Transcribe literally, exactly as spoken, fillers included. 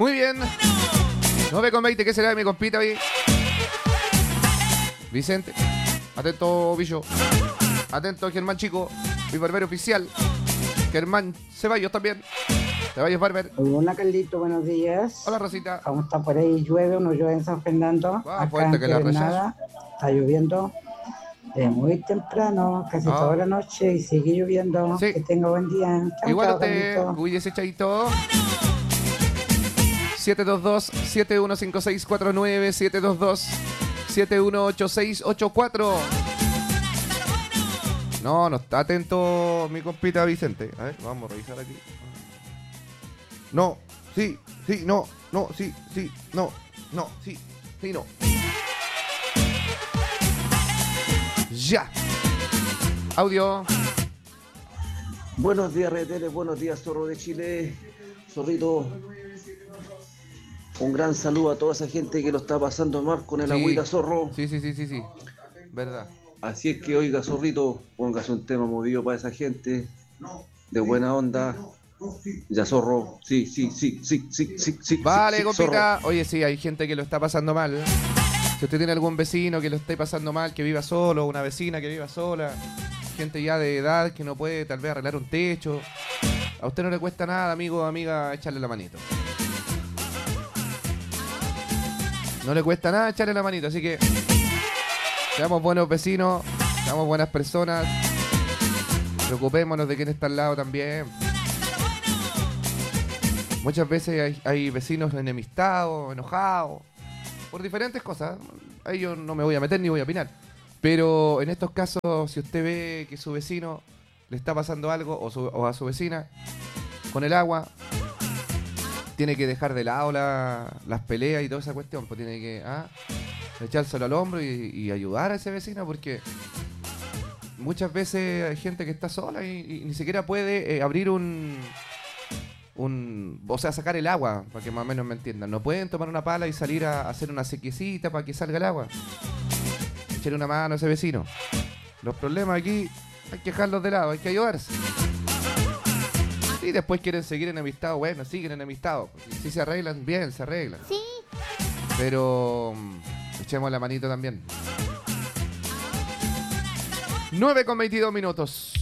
Muy bien. nueve con veinte, ¿qué será de mi compita ahí? Vicente. Atento, Billo. Atento, Germán Chico. Mi barbero oficial. Germán Ceballos también. Ceballos Barber. Hola, Carlito, buenos días. Hola, Rosita. ¿Cómo está por ahí? ¿Llueve o no llueve en San Fernando? Ah, Acá fuerte en que la Nada está lloviendo de muy temprano, casi Ah. toda la noche, y sigue lloviendo. Sí. Que tenga buen día. Chao, Igual chao, usted, Carlito. cuídese, chaito. siete dos dos, siete uno cinco seis cuatro nueve, siete dos dos, siete uno ocho seis ocho cuatro. No, no está atento mi compita Vicente. A ver, vamos a revisar aquí. No, sí, sí, no, no, sí, sí, no, no, sí, sí, no. Ya. Audio. Buenos días, retenes, buenos días, Zorro de Chile. Zorrito, un gran saludo a toda esa gente que lo está pasando mal con el Sí. agüita, Zorro. Sí, sí, sí, sí, sí. Verdad. Así es que, oiga, Zorrito, póngase un tema movido para esa gente, de buena onda. Ya, Zorro, sí, sí, sí, sí, sí, sí, sí. Vale, sí, compita. Oye, sí, hay gente que lo está pasando mal. Si usted tiene algún vecino que lo esté pasando mal, que viva solo, una vecina que viva sola, gente ya de edad que no puede tal vez arreglar un techo, a usted no le cuesta nada, amigo o amiga, echarle la manito. No le cuesta nada echarle la manito, así que seamos buenos vecinos, seamos buenas personas, preocupémonos de quien está al lado también. Muchas veces hay, hay vecinos enemistados, enojados, por diferentes cosas. Ahí yo no me voy a meter ni voy a opinar. Pero en estos casos, si usted ve que su vecino le está pasando algo, o, su, o a su vecina, con el agua, tiene que dejar de lado la, las peleas y toda esa cuestión. Pues tiene que ah, echárselo al hombro y, y ayudar a ese vecino, porque muchas veces hay gente que está sola y, y ni siquiera puede eh, abrir un... Un, o sea, sacar el agua, para que más o menos me entiendan. No pueden tomar una pala y salir a hacer una sequiecita para que salga el agua. Echarle una mano a ese vecino. Los problemas aquí hay que dejarlos de lado, hay que ayudarse. Y después quieren seguir enemistados, bueno, siguen enemistados. Si se arreglan, bien, se arreglan. Sí. Pero um, echemos la manito también. nueve con veintidós minutos.